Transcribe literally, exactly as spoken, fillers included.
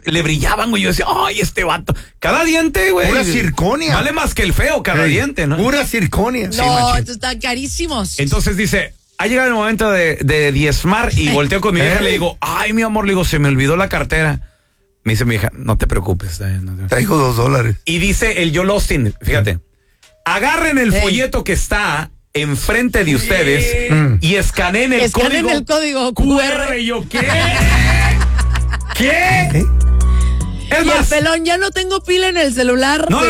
le brillaban, güey. Yo decía, ay, este vato. Cada diente, güey. Pura circonia. Vale más que el feo, cada Ey, diente, ¿no? Pura circonia. No, Sí, estos están carísimos. Entonces dice, ha llegado el momento de, de diezmar y volteo con mi ¿Eh? hija y le digo, ay, mi amor, le digo, se me olvidó la cartera. Me dice mi hija, no te preocupes. Está bien, no te preocupes. Traigo dos dólares. Y dice el Joel Austin, fíjate, agarren el Ey. folleto que está enfrente de ustedes Mm. y escaneen el Escaneen código el código Q Q R. R. Y yo, ¿qué? ¿Qué? ¿Eh? Es Y el más, pelón, ya no tengo pila en el celular. no,